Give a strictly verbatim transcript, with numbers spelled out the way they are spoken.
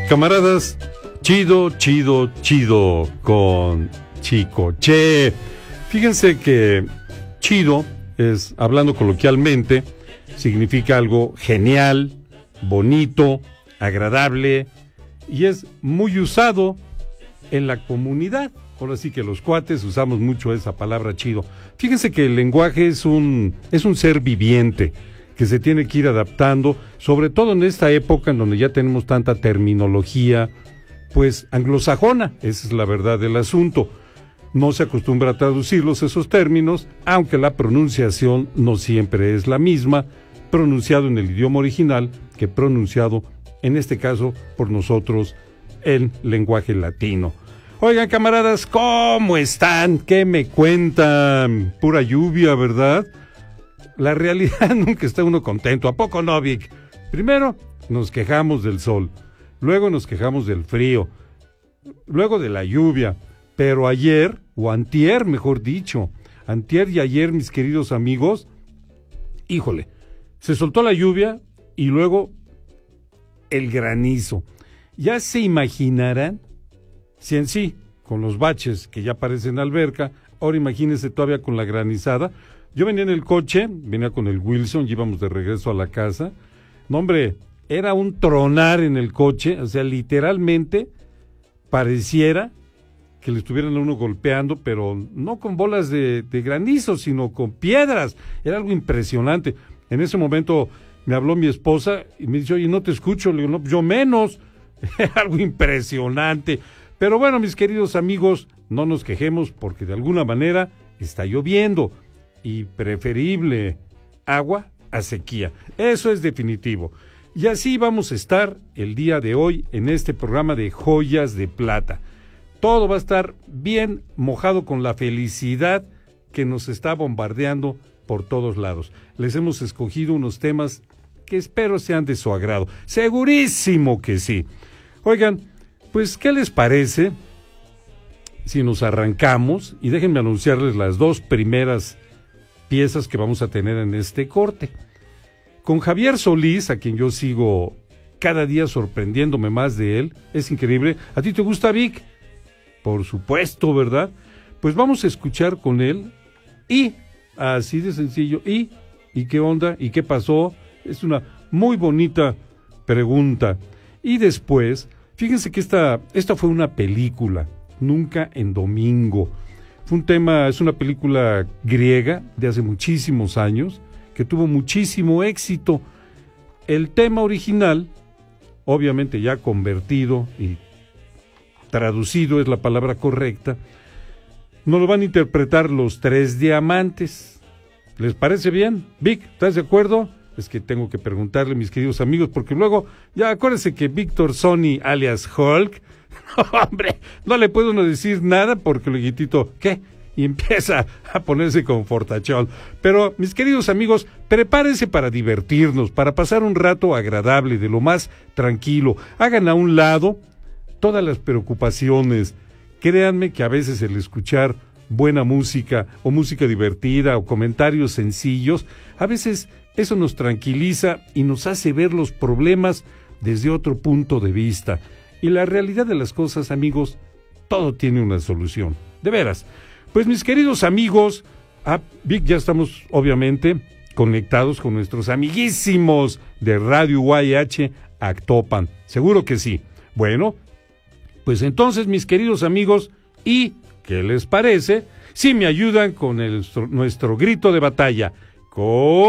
Camaradas, chido, chido, chido con Chicoche. Fíjense que chido es, hablando coloquialmente, significa algo genial, bonito, agradable y es muy usado en la comunidad. Ahora sí que los cuates usamos mucho esa palabra chido. Fíjense que el lenguaje es un, es un ser viviente que se tiene que ir adaptando, sobre todo en esta época en donde ya tenemos tanta terminología, pues anglosajona, esa es la verdad del asunto. No se acostumbra a traducirlos esos términos, aunque la pronunciación no siempre es la misma, pronunciado en el idioma original que pronunciado, en este caso, por nosotros, en lenguaje latino. Oigan, camaradas, ¿cómo están? ¿Qué me cuentan? Pura lluvia, ¿verdad? La realidad nunca está uno contento. ¿A poco no, Vic? Primero nos quejamos del sol, luego nos quejamos del frío, luego de la lluvia. Pero ayer, o antier, mejor dicho, antier y ayer, mis queridos amigos, híjole, se soltó la lluvia y luego el granizo. Ya se imaginarán, si en sí, con los baches que ya parecen alberca, ahora imagínense todavía con la granizada. Yo venía en el coche, venía con el Wilson, íbamos de regreso a la casa. No, hombre, era un tronar en el coche, o sea, literalmente pareciera que le estuvieran a uno golpeando, pero no con bolas de, de granizo, sino con piedras. Era algo impresionante. En ese momento me habló mi esposa y me dice, oye, no te escucho. Le digo, no, yo menos. Era algo impresionante. Pero bueno, mis queridos amigos, no nos quejemos porque de alguna manera está lloviendo. Y preferible agua a sequía. Eso es definitivo. Y así vamos a estar el día de hoy en este programa de Joyas de Plata. Todo va a estar bien mojado con la felicidad que nos está bombardeando por todos lados. Les hemos escogido unos temas que espero sean de su agrado. Segurísimo que sí. Oigan, pues, ¿qué les parece si nos arrancamos? Y déjenme anunciarles las dos primeras piezas que vamos a tener en este corte. Con Javier Solís, a quien yo sigo cada día sorprendiéndome más de él, es increíble. ¿A ti te gusta, Vic? Por supuesto, ¿verdad? Pues vamos a escuchar con él y, así de sencillo, y, ¿y qué onda? ¿Y qué pasó? Es una muy bonita pregunta. Y después, fíjense que esta, esta fue una película, Nunca en Domingo. Fue un tema, es una película griega de hace muchísimos años, que tuvo muchísimo éxito. El tema original, obviamente ya convertido y traducido es la palabra correcta, nos lo van a interpretar los Tres Diamantes. ¿Les parece bien? Vic, ¿estás de acuerdo? Es que tengo que preguntarle, mis queridos amigos, porque luego, ya acuérdense que Víctor Sony, alias Hulk, no, hombre, no le puede uno decir nada porque el guitito, ¿qué? Y empieza a ponerse con fortachón. Pero, mis queridos amigos, prepárense para divertirnos, para pasar un rato agradable, de lo más tranquilo. Hagan a un lado todas las preocupaciones. Créanme que a veces el escuchar buena música o música divertida o comentarios sencillos, a veces eso nos tranquiliza y nos hace ver los problemas desde otro punto de vista. Y la realidad de las cosas, amigos, todo tiene una solución. De veras. Pues mis queridos amigos, ah, Vic, ya estamos obviamente conectados con nuestros amiguísimos de Radio U A H Actopan. Seguro que sí. Bueno, pues entonces, mis queridos amigos, ¿y qué les parece si me ayudan con el, nuestro grito de batalla? Con